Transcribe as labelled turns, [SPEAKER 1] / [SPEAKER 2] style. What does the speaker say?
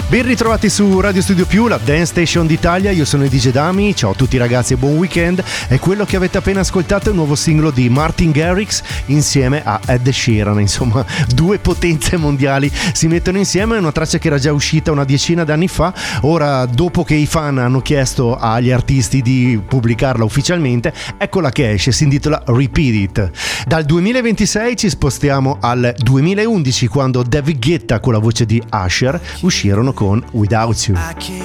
[SPEAKER 1] Ben ritrovati su Radio Studio Più, la Dance Station d'Italia. Io sono il DJ Dami, ciao a tutti ragazzi e buon weekend. E quello che avete appena ascoltato è il nuovo singolo di Martin Garrix insieme a Ed Sheeran. Insomma, due potenze mondiali si mettono insieme. È una traccia che era già uscita una decina d'anni fa. Ora, dopo che i fan hanno chiesto agli artisti di pubblicarla ufficialmente, eccola che esce, si intitola Repeat It. Dal 2026 ci spostiamo al 2011, quando David Guetta con la voce di Usher uscirono con Without You.
[SPEAKER 2] I can't